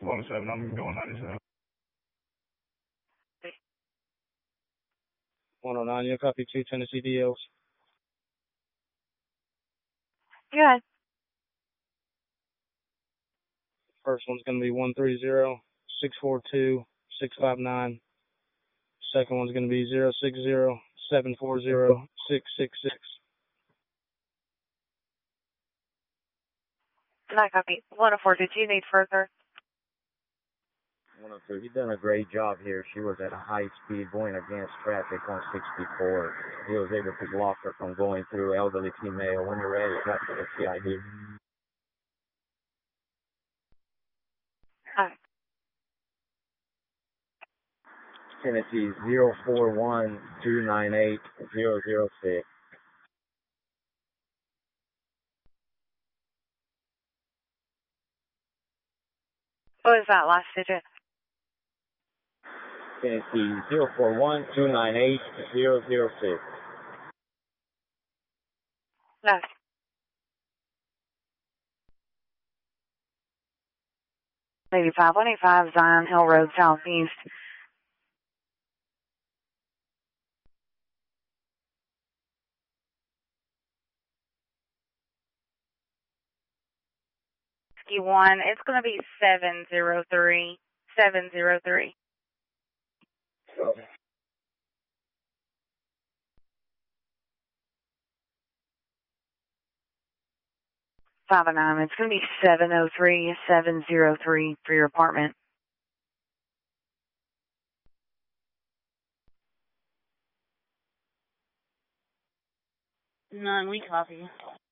107, I'm going 97. 109, you copy 2 Tennessee DLs. Good. First one's going to be 130-642-659. Second one's going to be 060-740-666. Not copy. 104, did you need further? 102, he's done a great job here. She was at a high speed going against traffic on 64. He was able to block her from going through. Elderly female. When you're ready, that's the CID. Alright. Tennessee 041-298-006. What was that last digit? Tennessee 041-298-006. No. '85, 185 Zion Hill Road, Southeast. One, it's going to be 703. 703. Okay. Five and nine. It's going to be 703, 703 for your apartment. 9, we copy.